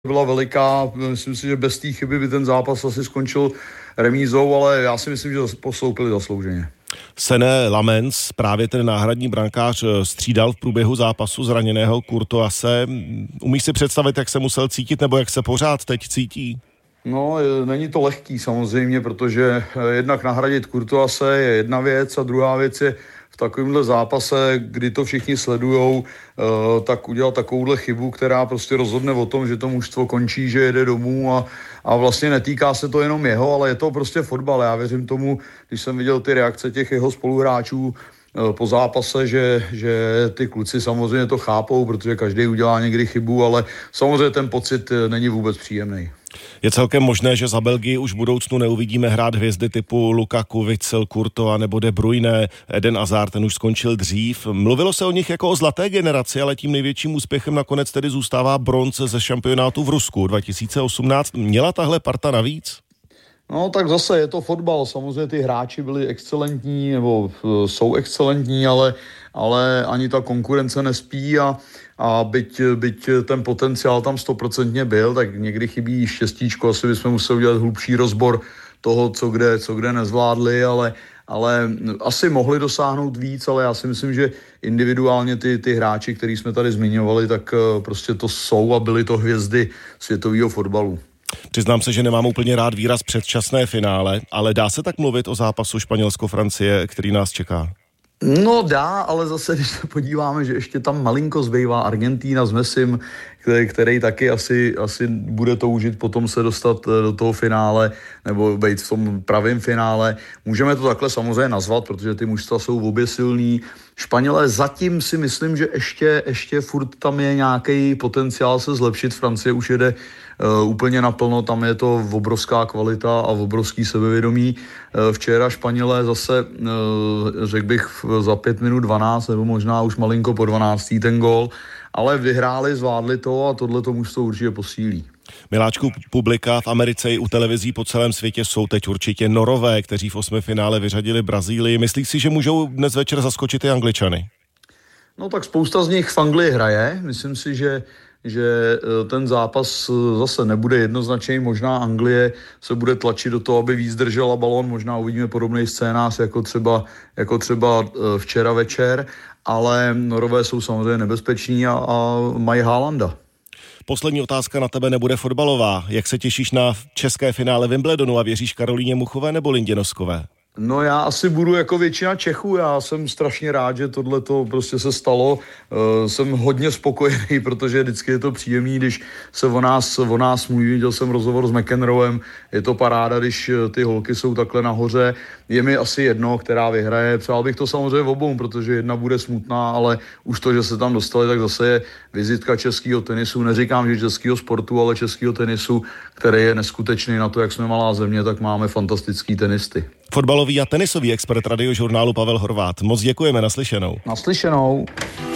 byla veliká. Myslím si, že bez té chyby by ten zápas asi skončil remízou, ale já si myslím, že postoupili zaslouženě. Sené Lamens, právě ten náhradní brankář, střídal v průběhu zápasu zraněného Courtoise. Umíš si představit, jak se musel cítit, nebo jak se pořád teď cítí? No, není to lehký samozřejmě, protože jednak nahradit Courtoise je jedna věc a druhá věc je v takovémhle zápase, kdy to všichni sledujou, tak udělat takovouhle chybu, která prostě rozhodne o tom, že to mužstvo končí, že jede domů a vlastně netýká se to jenom jeho, ale je to prostě fotbal. Já věřím tomu, když jsem viděl ty reakce těch jeho spoluhráčů po zápase, že ty kluci samozřejmě to chápou, protože každý udělá někdy chybu, ale samozřejmě ten pocit není vůbec příjemný. Je celkem možné, že za Belgii už v budoucnu neuvidíme hrát hvězdy typu Lukaku, Witsel, Courtois nebo De Bruyne. Eden Hazard, ten už skončil dřív. Mluvilo se o nich jako o zlaté generaci, ale tím největším úspěchem nakonec tedy zůstává bronz ze šampionátu v Rusku 2018. Měla tahle parta navíc? No tak zase je to fotbal, samozřejmě ty hráči byli excelentní nebo jsou excelentní, ale ani ta konkurence nespí a byť ten potenciál tam 100% byl, tak někdy chybí štěstíčko, asi bychom museli udělat hlubší rozbor toho, co kde nezvládli, ale asi mohli dosáhnout víc, ale já si myslím, že individuálně ty hráči, který jsme tady zmiňovali, tak prostě to jsou a byly to hvězdy světového fotbalu. Přiznám se, že nemám úplně rád výraz předčasné finále, ale dá se tak mluvit o zápasu Španělsko-Francie, který nás čeká? No dá, ale zase, když se podíváme, že ještě tam malinko zbývá Argentína s Messim, který taky asi bude toužit potom se dostat do toho finále nebo být v tom pravém finále. Můžeme to takhle samozřejmě nazvat, protože ty mužstva jsou obě silný. Španělé zatím si myslím, že ještě furt tam je nějaký potenciál se zlepšit. Francie už jede úplně naplno, tam je to obrovská kvalita a obrovský sebevědomí. Včera Španělé zase, řekl bych, za 5 minut 12, nebo možná už malinko po 12. ten gól, ale vyhráli, zvládli to a tohle to mužstvo určitě posílí. Miláčku, publika v Americe i u televizí po celém světě jsou teď určitě Norové, kteří v 8. finále vyřadili Brazílii. Myslíš si, že můžou dnes večer zaskočit i Angličany? No tak spousta z nich v Anglii hraje. Myslím si, že ten zápas zase nebude jednoznačný. Možná Anglie se bude tlačit do toho, aby víc držela balón. Možná uvidíme podobný scénář jako třeba včera večer, ale Norové jsou samozřejmě nebezpeční a mají Haalanda. Poslední otázka na tebe nebude fotbalová. Jak se těšíš na české finále Wimbledonu a věříš Karolíně Muchové nebo Lindě Noskové? No já asi budu jako většina Čechů, já jsem strašně rád, že tohleto prostě se stalo. Jsem hodně spokojený, protože vždycky je to příjemný, když se o nás mluví. Viděl jsem rozhovor s McEnroem, je to paráda, když ty holky jsou takhle nahoře. Je mi asi jedno, která vyhraje. Přál bych to samozřejmě obou, protože jedna bude smutná, ale už to, že se tam dostali, tak zase je vizitka českého tenisu. Neříkám, že českého sportu, ale českého tenisu, který je neskutečný na to, jak jsme malá země, tak máme fantastický tenisty. Fotbalový a tenisový expert Radiožurnálu Pavel Horváth. Moc děkujeme, naslyšenou. Naslyšenou.